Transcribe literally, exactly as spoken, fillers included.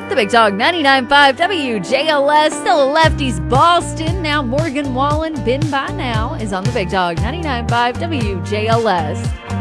The Big Dog ninety-nine point five W J L S, still a lefties Boston. Now Morgan Wallen, been by now, is on the Big Dog ninety-nine point five W J L S.